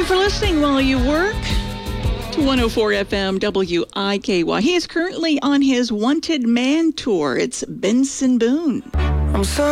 you for listening while you work to 104 FM WIKY. He is currently on his Wanted Man tour. It's Benson Boone. I'm sorry.